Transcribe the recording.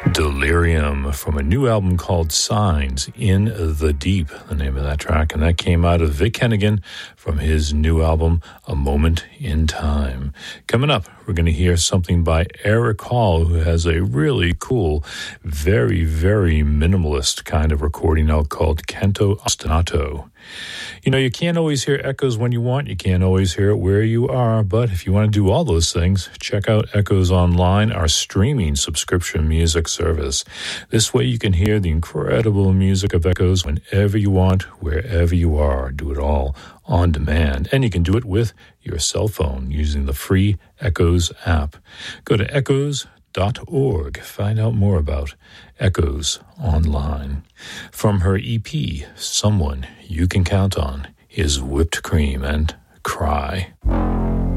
Delirium from a new album called Signs in the Deep, the name of that track, and that came out of Vic Hennigan from his new album, A Moment in Time. Coming up, we're going to hear something by Eric Hall, who has a really cool, very, very minimalist kind of recording out called Canto Ostinato. You know, you can't always hear Echoes when you want. You can't always hear it where you are. But if you want to do all those things, check out Echoes Online, our streaming subscription music service. This way you can hear the incredible music of Echoes whenever you want, wherever you are. Do it all on demand. And you can do it with your cell phone using the free Echoes app. Go to echoes.org. Find out more about Echoes Online. From her EP, Someone You Can Count On is Whipped Cream and Cry.